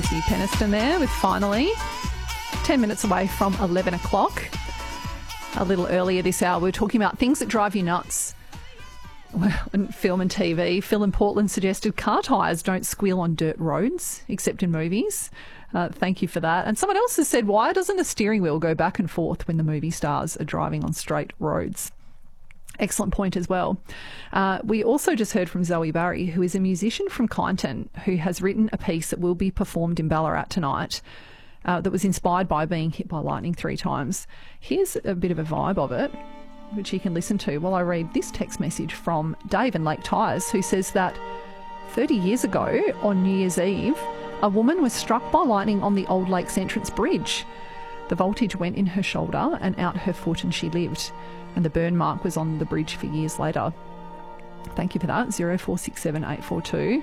Stacey Peniston there with Finally. 10 minutes away from 11 o'clock. A little earlier this hour, we were talking about things that drive you nuts. Well, in film and TV, Phil in Portland suggested car tyres don't squeal on dirt roads, except in movies. Thank you for that. And someone else has said, why doesn't the steering wheel go back and forth when the movie stars are driving on straight roads? Excellent point as well. We also just heard from Zoe Barry, who is a musician from Kyneton, who has written a piece that will be performed in Ballarat tonight that was inspired by being hit by lightning 3 times. Here's a bit of a vibe of it, which you can listen to while I read this text message from Dave in Lake Tyres, who says that 30 years ago on New Year's Eve, a woman was struck by lightning on the Old Lakes Entrance Bridge. The voltage went in her shoulder and out her foot and she lived. And the burn mark was on the bridge for years later. Thank you for that. 0467 842.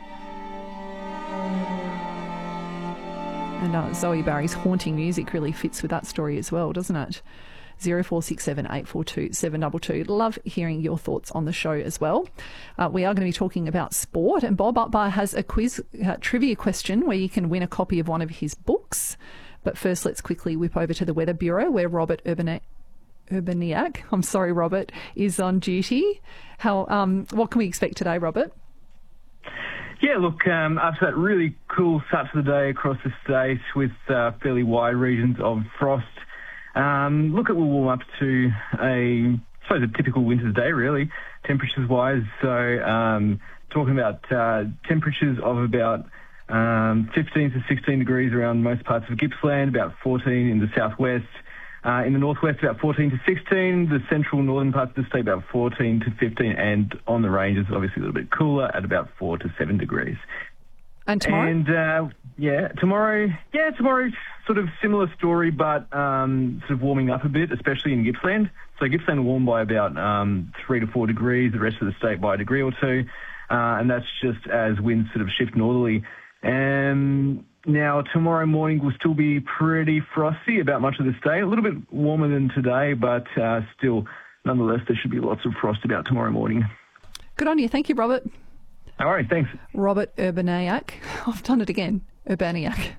And Zoe Barry's haunting music really fits with that story as well, doesn't it? 0467 842 722. Love hearing your thoughts on the show as well. We are going to be talking about sport, and Bob Upbar has a quiz trivia question where you can win a copy of one of his books. But first, let's quickly whip over to the Weather Bureau where Robert Urbaniak, I'm sorry, Robert, is on duty. What can we expect today, Robert? Yeah, look, after that really cool start to the day across the state with fairly wide regions of frost, look, it will warm up to a typical winter's day, really, temperatures-wise. So talking about temperatures of about 15 to 16 degrees around most parts of Gippsland, about 14 in the southwest. In the northwest, about 14 to 16. The central northern parts of the state, about 14 to 15. And on the ranges, obviously a little bit cooler at about 4 to 7 degrees. And tomorrow? And, tomorrow, sort of similar story, but sort of warming up a bit, especially in Gippsland. So Gippsland will warm by about 3 to 4 degrees, the rest of the state by a degree or two. And that's just as winds sort of shift northerly. Now, tomorrow morning will still be pretty frosty about much of the state. A little bit warmer than today, but still, nonetheless, there should be lots of frost about tomorrow morning. Good on you. Thank you, Robert. All right, thanks. Robert Urbaniak. I've done it again. Urbaniak.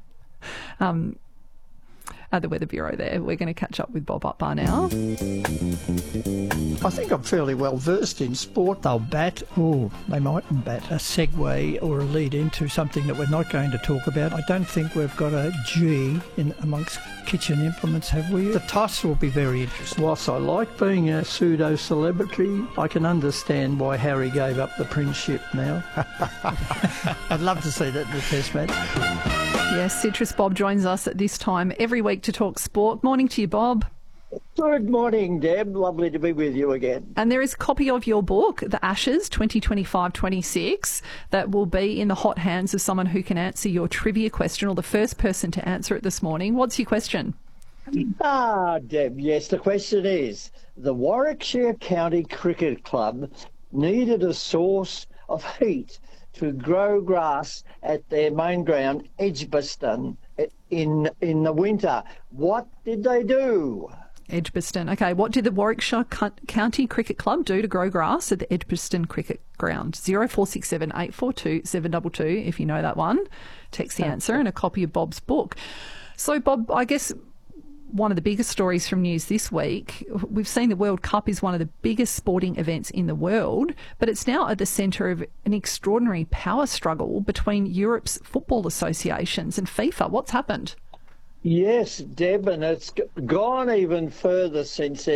At the Weather Bureau there. We're going to catch up with Bob Upbar now. I think I'm fairly well versed in sport. They'll bat. Oh, they mightn't bat. A segue or a lead into something that we're not going to talk about. I don't think we've got a G in amongst kitchen implements, have we? The toss will be very interesting. Whilst I like being a pseudo-celebrity, I can understand why Harry gave up the princeship now. I'd love to see that in the test match. Yes, Citrus Bob joins us at this time every week to talk sport. Morning to you, Bob. Good morning, Deb. Lovely to be with you again. And there is a copy of your book, The Ashes 2025-26, that will be in the hot hands of someone who can answer your trivia question, or the first person to answer it this morning. What's your question? Deb, yes, the question is, the Warwickshire County Cricket Club needed a source of heat to grow grass at their main ground, Edgbaston, in the winter. What did they do? Edgbaston. Okay, what did the Warwickshire County Cricket Club do to grow grass at the Edgbaston Cricket Ground? 0467 842 722, if you know that one. Text the answer and a copy of Bob's book. So, Bob, I guess one of the biggest stories from news this week, we've seen the World Cup is one of the biggest sporting events in the world, but it's now at the centre of an extraordinary power struggle between Europe's football associations and FIFA. What's happened? Yes, Deb, and it's gone even further since